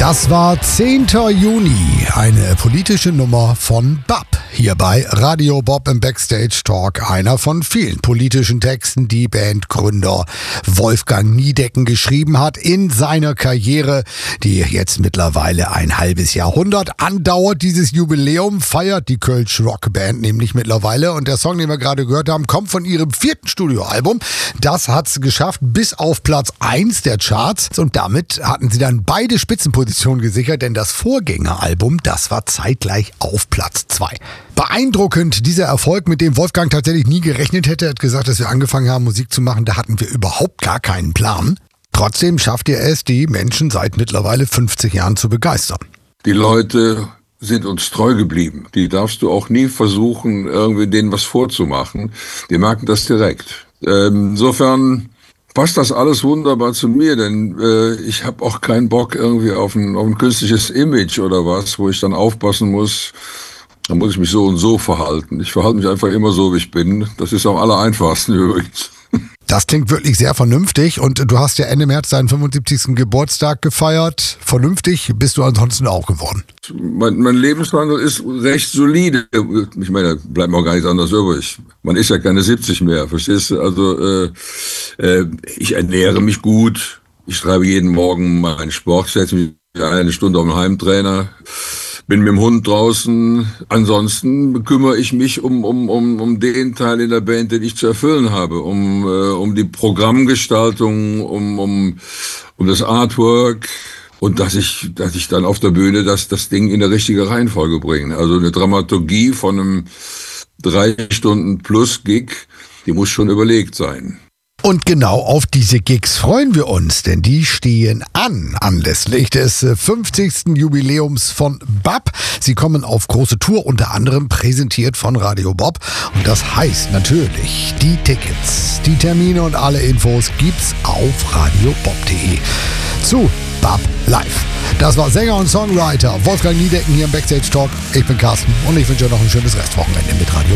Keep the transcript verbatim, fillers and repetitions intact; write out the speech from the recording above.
Das war zehnter Juni, eine politische Nummer von B A P. Hier bei Radio Bob im Backstage Talk. Einer von vielen politischen Texten, die Bandgründer Wolfgang Niedecken geschrieben hat in seiner Karriere, die jetzt mittlerweile ein halbes Jahrhundert andauert. Dieses Jubiläum feiert die Kölsch Rockband nämlich mittlerweile. Und der Song, den wir gerade gehört haben, kommt von ihrem vierten Studioalbum. Das hat es geschafft bis auf Platz eins der Charts. Und damit hatten sie dann beide Spitzenpositionen gesichert, denn das Vorgängeralbum, das war zeitgleich auf Platz zwei. Beeindruckend, dieser Erfolg, mit dem Wolfgang tatsächlich nie gerechnet hätte. Er hat gesagt, dass wir angefangen haben, Musik zu machen, da hatten wir überhaupt gar keinen Plan. Trotzdem schafft ihr es, die Menschen seit mittlerweile fünfzig Jahren zu begeistern. Die Leute sind uns treu geblieben. Die darfst du auch nie versuchen, irgendwie denen was vorzumachen. Die merken das direkt. Ähm, insofern passt das alles wunderbar zu mir, denn äh, ich habe auch keinen Bock irgendwie auf ein, auf ein künstliches Image oder was, wo ich dann aufpassen muss. Da muss ich mich so und so verhalten. Ich verhalte mich einfach immer so, wie ich bin. Das ist am aller einfachsten übrigens. Das klingt wirklich sehr vernünftig und du hast ja Ende März deinen fünfundsiebzigsten Geburtstag gefeiert. Vernünftig bist du ansonsten auch geworden. Mein, mein Lebenswandel ist recht solide. Ich meine, da bleibt mir auch gar nichts anderes übrig. Man ist ja keine siebzig mehr, verstehst du? Also äh, äh, ich ernähre mich gut. Ich treibe jeden Morgen meinen Sport, setze mich eine Stunde auf den Heimtrainer. Bin mit dem Hund draußen. Ansonsten kümmere ich mich um, um, um, um den Teil in der Band, den ich zu erfüllen habe. Um, äh, um die Programmgestaltung, um, um, um das Artwork. Und dass ich, dass ich dann auf der Bühne das, das Ding in der richtige Reihenfolge bringe. Also eine Dramaturgie von einem drei Stunden plus Gig, die muss schon überlegt sein. Und genau auf diese Gigs freuen wir uns, denn die stehen an, anlässlich des fünfzigsten Jubiläums von B A P. Sie kommen auf große Tour, unter anderem präsentiert von Radio Bob. Und das heißt natürlich, die Tickets, die Termine und alle Infos gibt's auf radio bob punkt de zu B A P Live. Das war Sänger und Songwriter Wolfgang Niedecken hier im Backstage Talk. Ich bin Carsten und ich wünsche euch noch ein schönes Restwochenende mit Radio